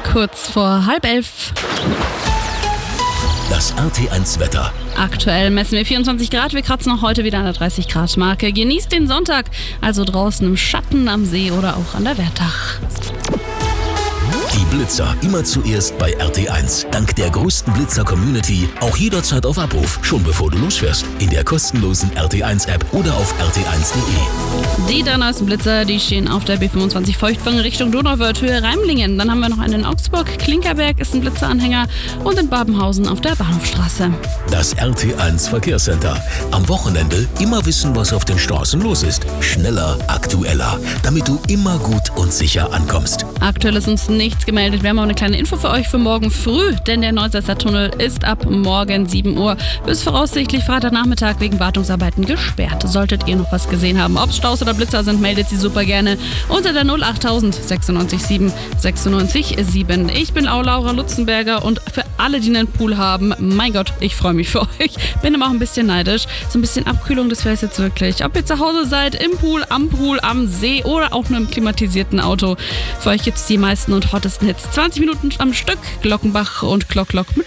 kurz vor 10:30. Das RT1-Wetter. Aktuell messen wir 24 Grad, wir kratzen auch heute wieder an der 30-Grad-Marke. Genießt den Sonntag, also draußen im Schatten, am See oder auch an der Wertach. Die Blitzer immer zuerst bei RT1. Dank der größten Blitzer-Community auch jederzeit auf Abruf, schon bevor du losfährst. In der kostenlosen RT1-App oder auf rt1.de. Die 3 neuesten Blitzer, die stehen auf der B25 Feuchtwangen Richtung Donauwörth, Höhe Reimlingen. Dann haben wir noch einen in Augsburg, Klinkerberg ist ein Blitzeranhänger und in Babenhausen auf der Bahnhofstraße. Das RT1 Verkehrscenter. Am Wochenende immer wissen, was auf den Straßen los ist. Schneller, aktueller, damit du immer gut und sicher ankommst. Aktuell ist uns nichts gemeldet. Wir haben auch eine kleine Info für euch für morgen früh, denn der Neusesser Tunnel ist ab morgen 7 Uhr bis voraussichtlich Freitagnachmittag wegen Wartungsarbeiten gesperrt. Solltet ihr noch was gesehen haben, ob es Staus oder Blitzer sind, meldet sie super gerne unter der 08000 96 7 96 7. Ich bin auch Laura Lutzenberger und für alle, die einen Pool haben, mein Gott, ich freue mich für euch. Bin immer auch ein bisschen neidisch. So ein bisschen Abkühlung, das wäre es jetzt wirklich. Ob ihr zu Hause seid, im Pool, am See oder auch nur im klimatisierten Auto. Für euch gibt es die meisten und hottesten Hits. 20 Minuten am Stück, Glockenbach und Glock mit